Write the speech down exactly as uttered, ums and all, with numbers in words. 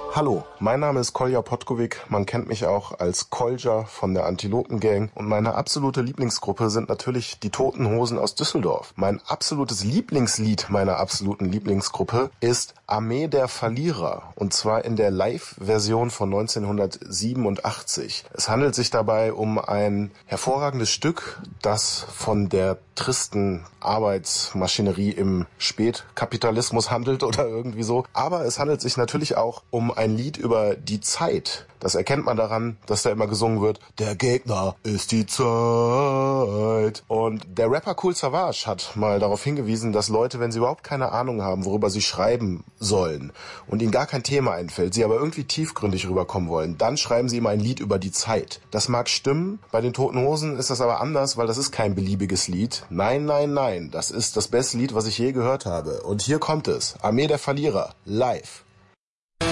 Hallo, mein Name ist Kolja Potkovic, man kennt mich auch als Kolja von der Antilopen Gang und meine absolute Lieblingsgruppe sind natürlich die Toten Hosen aus Düsseldorf. Mein absolutes Lieblingslied meiner absoluten Lieblingsgruppe ist Armee der Verlierer und zwar in der Live-Version von neunzehnhundertsiebenundachtzig. Es handelt sich dabei um ein hervorragendes Stück, das von der tristen Arbeitsmaschinerie im Spätkapitalismus handelt oder irgendwie so. Aber es handelt sich natürlich auch um ein Lied über die Zeit. Das erkennt man daran, dass da immer gesungen wird, der Gegner ist die Zeit. Und der Rapper Kool Savas hat mal darauf hingewiesen, dass Leute, wenn sie überhaupt keine Ahnung haben, worüber sie schreiben sollen und ihnen gar kein Thema einfällt, sie aber irgendwie tiefgründig rüberkommen wollen, dann schreiben sie immer ein Lied über die Zeit. Das mag stimmen, bei den Toten Hosen ist das aber anders, weil das ist kein beliebiges Lied. Nein, nein, nein, das ist das beste Lied, was ich je gehört habe. Und hier kommt es, Armee der Verlierer, live.